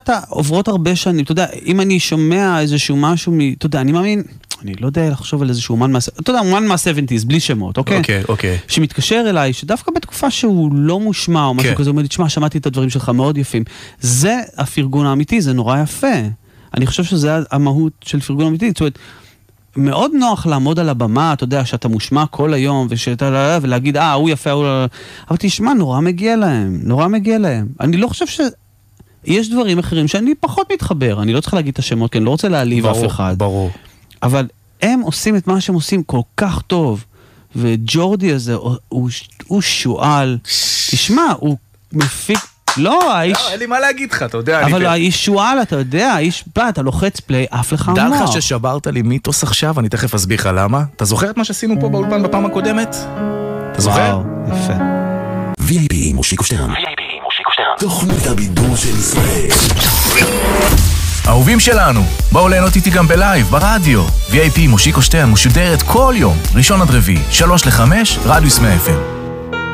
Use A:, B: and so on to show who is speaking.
A: עוברות הרבה שנים, אתה יודע, אם אני שומע איזשהו משהו, אתה יודע, אני מאמין, אני לא יודע לחשוב על איזשהו אומן אתה יודע, אומן מה-70s, בלי שמות, אוקיי?
B: אוקיי.
A: שמתקשר אליי, שדווקא בתקופה שהוא לא מושמע, או משהו כזה, אומר לי, תשמע, שמעתי את הדברים שלך מאוד יפים. זה הפרגון האמיתי, זה נורא יפה. אני חושב שזה המהות של פרגון אמיתי, זאת אומרת, מאוד נוח לעמוד על הבמה, אתה יודע, שאתה מושמע כל היום, ולהגיד, הוא יפה, אבל תשמע, נורא מגיע להם. אני לא חושב יש דברים אחרים שאני פחות מתחבר, אני לא צריך להגיד את השמות, כי אני לא רוצה להעליב אף אחד.
B: ברור.
A: אבל הם עושים את מה שהם עושים כל כך טוב, וג'ורדי הזה, הוא שואל, תשמע, הוא מפיק, לא, האיש...
B: לא, אין לי מה להגיד לך, אתה יודע.
A: אבל האיש שואל, אתה יודע, האיש, אתה לוחץ פליי, אף לך
B: דע
A: אמר.
B: לך ששברת לי מיתוס עכשיו, אני תכף אסביר לך למה. אתה זוכר את מה שעשינו פה באולפן בפעם הקודמת? אתה זוכר?
A: וואו, יפה.
C: VIP מושיקו שטרן. תוכנית הבידור של ישראל.
B: אהובים שלנו, בואו ליהנות איתי גם בלייב, ברדיו. VIP מושיקו שטרן משודרת כל יום, ראשון עד רביעי, 3 ל-5, רדיוס 100 FM.